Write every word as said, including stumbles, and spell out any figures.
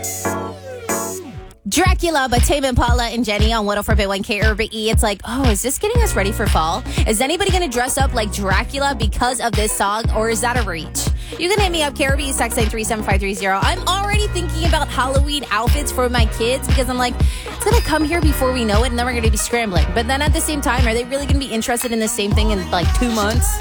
Dracula by Tame Impala and Jenny on one oh four point one K Urban E. It's like, oh, is this getting us ready for fall? Is anybody going to dress up like Dracula because of this song, or is that a reach? You can hit me up, K R B E, text line three seven five three zero. I'm already thinking about Halloween outfits for my kids because I'm like, it's going to come here before we know it, and then we're going to be scrambling. But then at the same time, are they really going to be interested in the same thing in like two months?